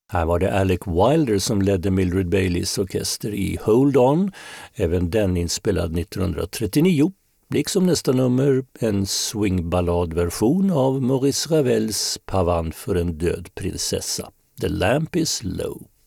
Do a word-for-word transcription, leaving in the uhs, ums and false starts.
Här var det Alec Wilder som ledde Mildred Baileys orkester i Hold On, även den inspelad nittonhundratrettionio. Liksom nästa nummer en swingballadversion av Maurice Ravels Pavane för en död prinsessa. The Lamp is Low.